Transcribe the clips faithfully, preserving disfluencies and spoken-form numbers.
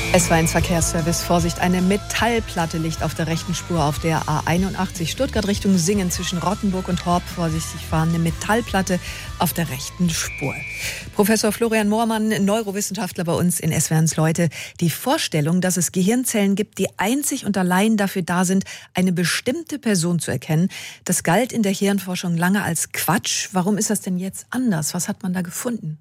Es war ein Verkehrsservice. Vorsicht, eine Metallplatte liegt auf der rechten Spur auf der A einundachtzig Stuttgart Richtung Singen zwischen Rottenburg und Horb. Vorsichtig fahren, eine Metallplatte auf der rechten Spur. Professor Florian Moormann, Neurowissenschaftler bei uns in S W R eins Leute. Die Vorstellung, dass es Gehirnzellen gibt, die einzig und allein dafür da sind, eine bestimmte Person zu erkennen, das galt in der Hirnforschung lange als Quatsch. Warum ist das denn jetzt anders? Was hat man da gefunden?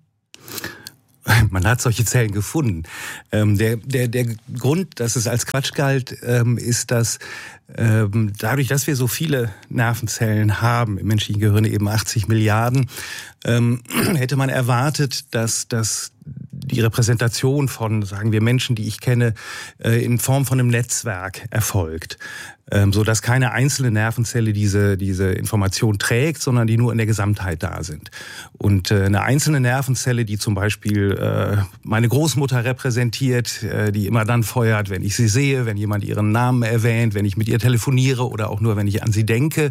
Man hat solche Zellen gefunden. Ähm, der, der, der Grund, dass es als Quatsch galt, ähm, ist, dass ähm, dadurch, dass wir so viele Nervenzellen haben, im menschlichen Gehirn eben achtzig Milliarden, ähm, hätte man erwartet, dass, dass die Repräsentation von, sagen wir, Menschen, die ich kenne, äh, in Form von einem Netzwerk erfolgt. Ähm, so dass keine einzelne Nervenzelle diese, diese Information trägt, sondern die nur in der Gesamtheit da sind. Und äh, eine einzelne Nervenzelle, die zum Beispiel äh, meine Großmutter repräsentiert, äh, die immer dann feuert, wenn ich sie sehe, wenn jemand ihren Namen erwähnt, wenn ich mit ihr telefoniere oder auch nur, wenn ich an sie denke.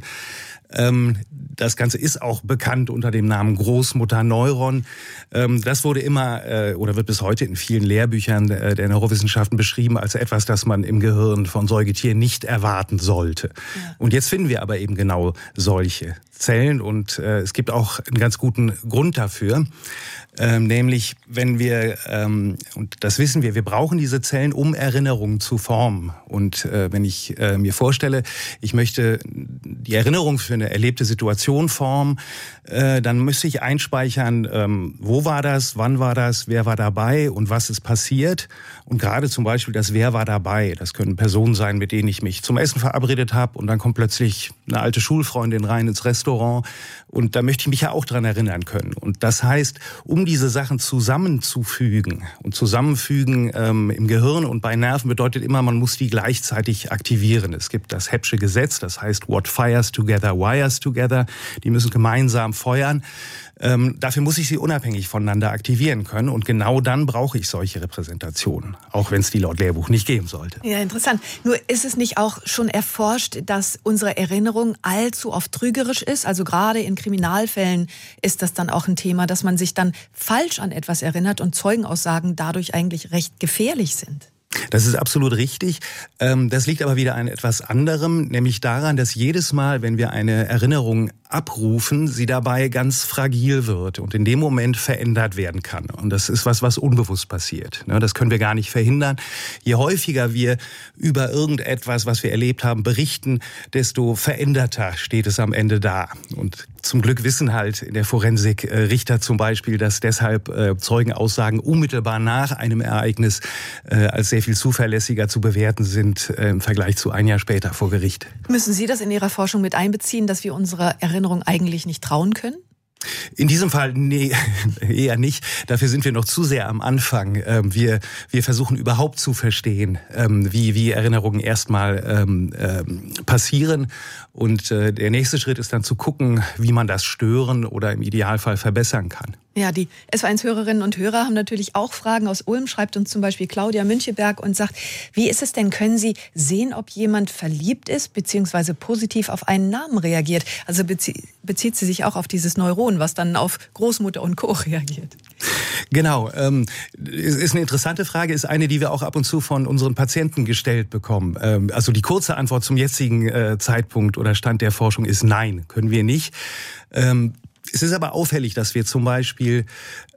Ähm, das Ganze ist auch bekannt unter dem Namen Großmutterneuron. Ähm, das wurde immer äh, oder wird bis heute in vielen Lehrbüchern äh, der Neurowissenschaften beschrieben als etwas, das man im Gehirn von Säugetieren nicht erwarten sollte. Ja. Und jetzt finden wir aber eben genau solche Zellen und äh, es gibt auch einen ganz guten Grund dafür. Ähm, nämlich, wenn wir, ähm, und das wissen wir, wir brauchen diese Zellen, um Erinnerungen zu formen. Und äh, wenn ich äh, mir vorstelle, ich möchte die Erinnerung für eine erlebte Situation formen, äh, dann müsste ich einspeichern, ähm, wo war das, wann war das, wer war dabei und was ist passiert. Und gerade zum Beispiel das Wer war dabei, das können Personen sein, mit denen ich mich zum Essen verabredet habe und dann kommt plötzlich eine alte Schulfreundin rein ins Restaurant und da möchte ich mich ja auch dran erinnern können. Und das heißt, um diese Sachen zusammenzufügen und zusammenfügen ähm, im Gehirn und bei Nerven bedeutet immer, man muss die gleichzeitig aktivieren. Es gibt das Hepsche Gesetz, das heißt, what fires together, wires together. Die müssen gemeinsam feuern. Ähm, dafür muss ich sie unabhängig voneinander aktivieren können und genau dann brauche ich solche Repräsentationen, auch wenn es die laut Lehrbuch nicht geben sollte. Ja, interessant. Nur ist es nicht auch schon erforscht, dass unsere Erinnerung allzu oft trügerisch ist? Also gerade in Kriminalfällen ist das dann auch ein Thema, dass man sich dann falsch an etwas erinnert und Zeugenaussagen dadurch eigentlich recht gefährlich sind. Das ist absolut richtig. Das liegt aber wieder an etwas anderem, nämlich daran, dass jedes Mal, wenn wir eine Erinnerung abrufen, sie dabei ganz fragil wird und in dem Moment verändert werden kann. Und das ist was, was unbewusst passiert. Das können wir gar nicht verhindern. Je häufiger wir über irgendetwas, was wir erlebt haben, berichten, desto veränderter steht es am Ende da. Und zum Glück wissen halt in der Forensik äh, Richter zum Beispiel, dass deshalb äh, Zeugenaussagen unmittelbar nach einem Ereignis äh, als sehr viel zuverlässiger zu bewerten sind äh, im Vergleich zu ein Jahr später vor Gericht. Müssen Sie das in Ihrer Forschung mit einbeziehen, dass wir unserer Erinnerung eigentlich nicht trauen können? In diesem Fall nee, eher nicht. Dafür sind wir noch zu sehr am Anfang. Wir, wir versuchen überhaupt zu verstehen, wie, wie Erinnerungen erstmal ähm, ähm, passieren. Und äh, der nächste Schritt ist dann zu gucken, wie man das stören oder im Idealfall verbessern kann. Ja, die S W R eins Hörerinnen und Hörer haben natürlich auch Fragen. Aus Ulm schreibt uns zum Beispiel Claudia Müncheberg und sagt, wie ist es denn, können Sie sehen, ob jemand verliebt ist, beziehungsweise positiv auf einen Namen reagiert? Also bezie- bezieht sie sich auch auf dieses Neuron, was dann auf Großmutter und Co. reagiert? Genau, ähm, ist eine interessante Frage, ist eine, die wir auch ab und zu von unseren Patienten gestellt bekommen. Ähm, also die kurze Antwort zum jetzigen äh, Zeitpunkt oder Stand der Forschung ist nein, können wir nicht. Ähm, Es ist aber auffällig, dass wir zum Beispiel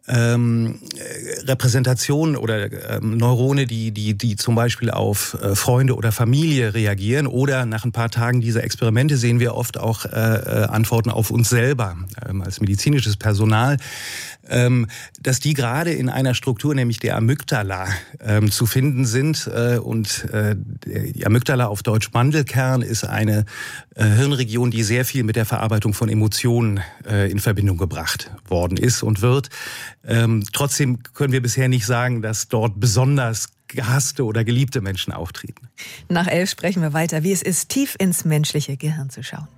ähm, Repräsentationen oder ähm, Neurone, die, die, die zum Beispiel auf äh, Freunde oder Familie reagieren oder nach ein paar Tagen dieser Experimente sehen wir oft auch äh, äh, Antworten auf uns selber ähm, als medizinisches Personal, ähm, dass die gerade in einer Struktur, nämlich der Amygdala, ähm, zu finden sind. Äh, und äh, die Amygdala, auf Deutsch Mandelkern, ist eine äh, Hirnregion, die sehr viel mit der Verarbeitung von Emotionen äh, in Verbindung gebracht worden ist und wird. Ähm, trotzdem können wir bisher nicht sagen, dass dort besonders gehasste oder geliebte Menschen auftreten. Nach elf sprechen wir weiter, wie es ist, tief ins menschliche Gehirn zu schauen.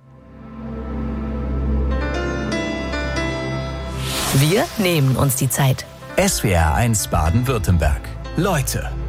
Wir nehmen uns die Zeit. S W R eins Baden-Württemberg. Leute